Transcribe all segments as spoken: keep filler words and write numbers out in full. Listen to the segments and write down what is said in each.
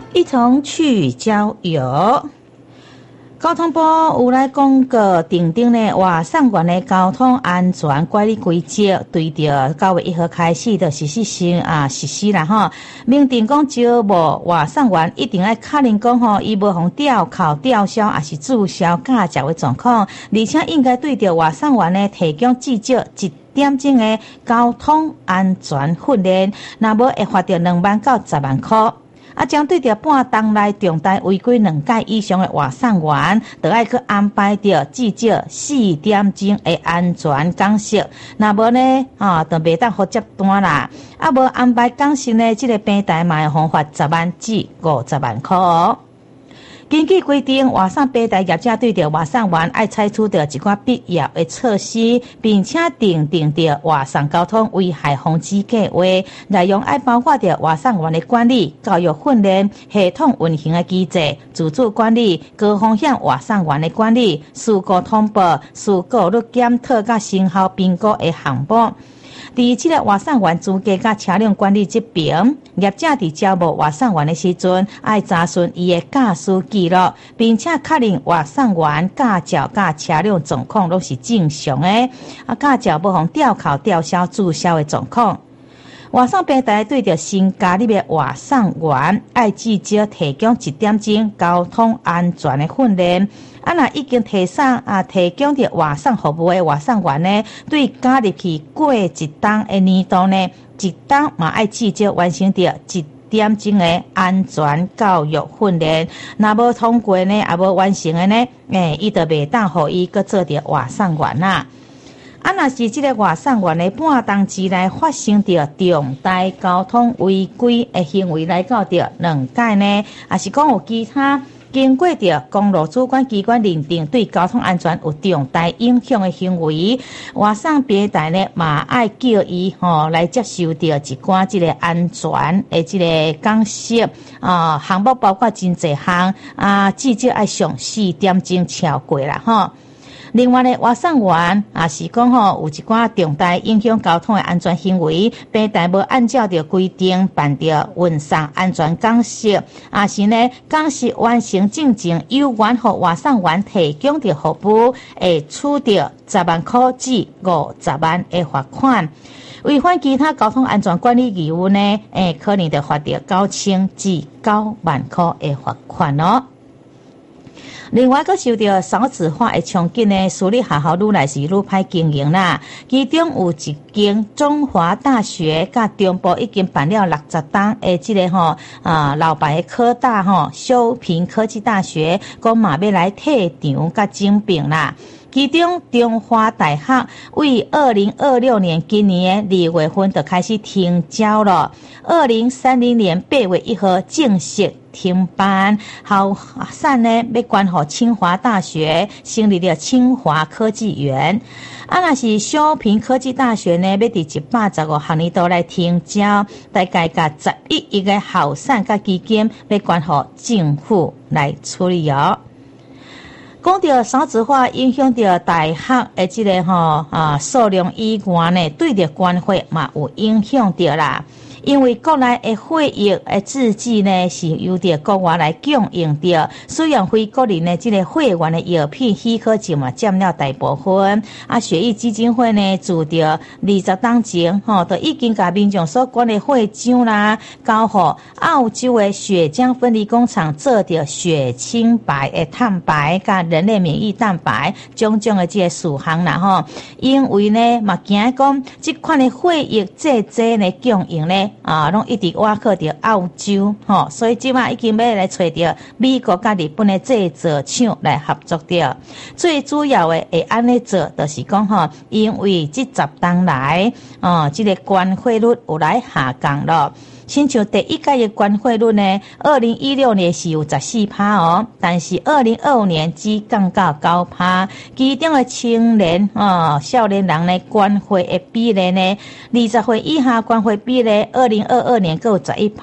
一同去郊游。交通部有来公告订定呢外送员的交通安全管理规则，对着九月一号开始就实施性啊实施啦吼。明定讲招募外送员一定要确认讲吼，伊无互吊扣、吊销还是注销驾照的状况，而且应该对着外送员呢提供至少一点钟的交通安全训练，若无会罚着两万到十万块。啊，将对着半当内重大违规两届以上的外送员，就要去安排着至少四点钟的安全讲习。若无呢，啊，就袂当互接单啦。啊，无安排讲习呢，这个平台嘛会罚十万至五十万块哦。根据规定，外送平台业者对着外送员要采取着一寡必要的措施，并且订定着外送交通危害防治计划，内容要包括着外送员的管理、教育训练、系统运行的机制、自主管理、高风险外送员的管理、事故通报、事故率检讨甲成效评估的项目。伫这个外送员资格甲车辆管理这边，业者伫招募外送员的时阵，要查询伊的驾驶记录，并且确认外送员驾照甲车辆状况拢是正常的，啊，驾照无互吊扣、吊销、注销的状况。外送平台对着新加入的外送员，要至少提供一点钟交通安全的训练。啊，若已经提送啊提供着外送服务的外送员呢，对加入去过一档的年度呢，一档嘛要至少完成着一点钟的安全教育训练。若无通过呢，也无完成的呢，诶，伊就袂当互伊搁做着外送员啦。啊，若是这个外送员的半当之内发生着重大交通违规的行为来到着两届呢，也是讲有其他经过着公路主管机关认定对交通安全有重大影响的行为，外送平台呢嘛爱叫伊吼来接受着一寡这个安全的这个讲习啊，项目包括真侪项啊，至少爱上四点钟超过啦吼。另外呢，外送员也是讲吼有一寡重大影响交通的安全行为，平台无按照着规定办着运送安全讲习，也是呢讲习完成进前有缘互外送员提供着服务，会处着十万块至五十万的罚款。违反其他交通安全管理义务呢，诶，可能就罚着九千至九万块的罚款哦。另外，阁受到少子化的冲击呢，私立学校愈来是愈歹经营啦。其中有一间中华大学甲中部已经办了六十档的这个吼啊老牌的科大吼修平科技大学，讲嘛要来退场甲整并啦。其中中华大学为二零二六年今年的二月份就开始停招了，二零三零年八月一号正式停办，后散呢要关乎清华大学成立了清华科技园。啊，若是小平科技大学呢，要伫一百十五学年度来停招，大概甲十一亿个后散甲基金要关乎政府来处理哦。讲到少子化影响到大学的这个吼啊数量以外呢，对着关费嘛有影响到啦。因为国内的会议的制剂呢是由着国外来供应的，虽然非国人的这个会员的药品许可证嘛占了大部分。啊，血液基金会呢自着二十档前吼，都已经甲民众所管的会章啦，交互澳洲的血浆分离工厂做着血清白的蛋白甲人类免疫蛋白种种的这个事项啦吼。因为呢嘛惊讲这款的会议制剂呢供应呢。啊，拢一直挖靠着澳洲，吼、哦，所以即马已经要来找着美国甲日本的制造厂来合作着。最主要的会安尼做，就是讲吼，因为这十当来，哦，这个关费率有来下降了。亲像第一届的关费率呢，二零一六年是有十四趴哦，但是二零二五年只降到九趴。其中的青年哦，少年人呢关费的比例呢，二十岁以下关费比例，二零二二年够十一趴，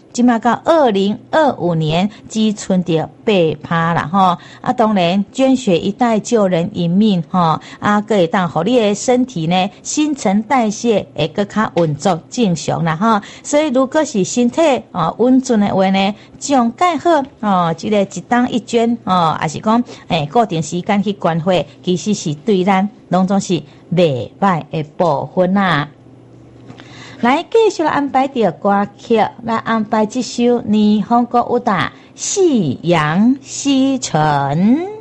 即马到二零二五年只剩着八趴啦吼。啊，当然捐血一袋救人一命吼，啊，可以当互你的身体呢新陈代谢会更较运作正常啦吼。所以如果是身体啊稳准的话呢，上介好哦，即、这个一档一捐哦，还是讲诶固定时间去捐血，其实是对咱拢总是袂歹的部分啦。来继续来安排着歌曲，来安排这首《霓虹歌舞》的《夕阳西沉》。